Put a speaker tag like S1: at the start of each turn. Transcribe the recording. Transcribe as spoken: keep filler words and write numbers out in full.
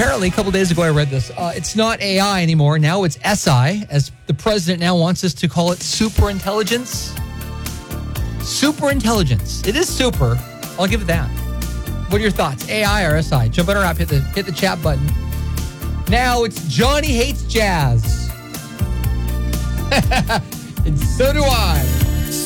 S1: apparently, a couple days ago I read this. Uh, it's not A I anymore. Now it's S I, as the president now wants us to call it super intelligence. Super intelligence. It is super. I'll give it that. What are your thoughts? A I or S I? Jump on our app, hit the, hit the chat button. Now it's Johnny hates jazz. And so do I.